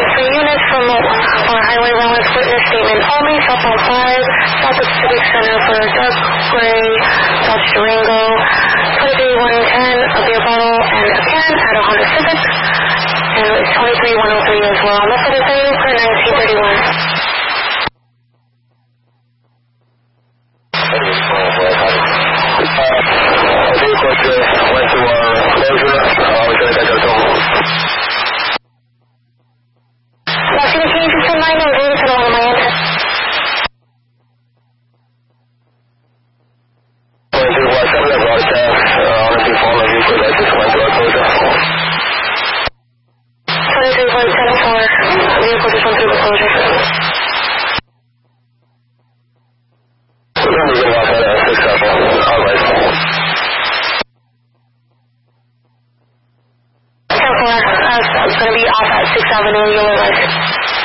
3 units from Highway 1 with witness statement only, cell phone 5, South Pacific Center for dark gray, South Durango, 23-110, a beer bottle and a can at a Honda Civic, and it's 23-103 as well. Method of sale for 1931. Went to our closure. We're going to take our phone. Can you just send mine or leave it on my end? Went to some of the broadcast. Honestly, phone of you, because I just went to our closure. 23-174, vehicle just went through the closure. We're going to be getting off at 6 up. All right. It's going to be off at 6th Avenue, Yellow Light.